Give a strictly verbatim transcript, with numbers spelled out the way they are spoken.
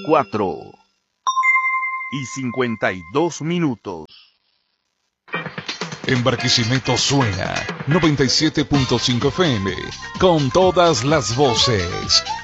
cuatro y cincuenta y dos minutos. En Barquisimeto suena noventa y siete punto cinco F M, con todas las voces,